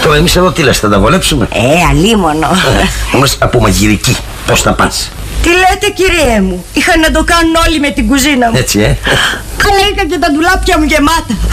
εμείς εδώ τι λες, θα τα βολέψουμε? Αλίμονο. Όμως από μαγειρική πώς θα πας? Τι λέτε κυριέ μου, είχαν να το κάνουν όλοι με την κουζίνα μου. Έτσι Αλλά είχα και τα ντουλάπια μου γεμάτα.